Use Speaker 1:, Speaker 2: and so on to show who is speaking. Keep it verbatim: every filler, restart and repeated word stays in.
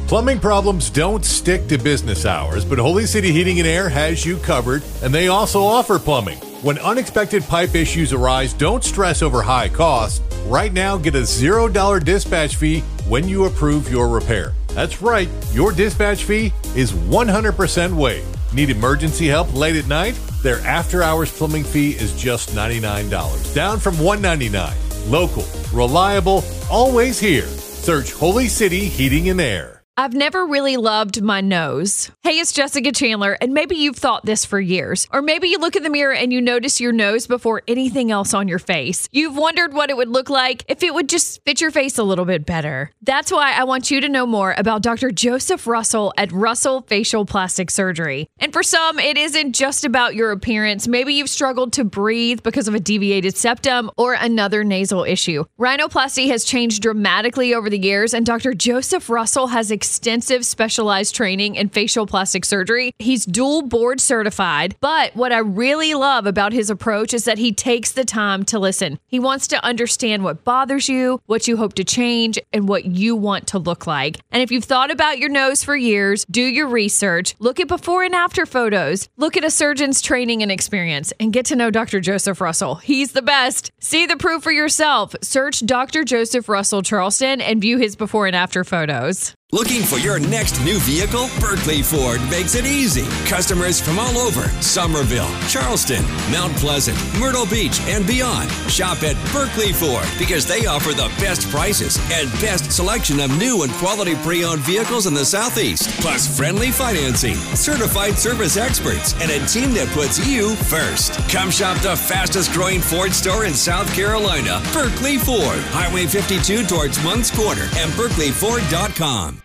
Speaker 1: Plumbing problems don't stick to business hours, but Holy City Heating and Air has you covered, and they also offer plumbing. When unexpected pipe issues arise, don't stress over high costs. Right now, get a zero dollar dispatch fee when you approve your repair. That's right, your dispatch fee is one hundred percent waived. Need emergency help late at night? Their after-hours plumbing fee is just ninety-nine dollars, down from one hundred ninety-nine dollars. Local, reliable, always here. Search Holy City Heating and Air.
Speaker 2: I've never really loved my nose. Hey, it's Jessica Chandler, and maybe you've thought this for years. Or maybe you look in the mirror and you notice your nose before anything else on your face. You've wondered what it would look like if it would just fit your face a little bit better. That's why I want you to know more about Doctor Joseph Russell at Russell Facial Plastic Surgery. And for some, it isn't just about your appearance. Maybe you've struggled to breathe because of a deviated septum or another nasal issue. Rhinoplasty has changed dramatically over the years, and Doctor Joseph Russell has extensive specialized training in facial plastic surgery. He's dual board certified, but what I really love about his approach is that he takes the time to listen. He wants to understand what bothers you, what you hope to change, and what you want to look like. And if you've thought about your nose for years, do your research, look at before and after photos, look at a surgeon's training and experience, and get to know Doctor Joseph Russell. He's the best. See the proof for yourself. Search Doctor Joseph Russell Charleston and view his before and after photos.
Speaker 3: Looking for your next new vehicle? Berkeley Ford makes it easy. Customers from all over Somerville, Charleston, Mount Pleasant, Myrtle Beach, and beyond shop at Berkeley Ford because they offer the best prices and best selection of new and quality pre-owned vehicles in the Southeast. Plus friendly financing, certified service experts, and a team that puts you first. Come shop the fastest growing Ford store in South Carolina, Berkeley Ford, Highway fifty-two towards Munns Corner, and berkeley ford dot com.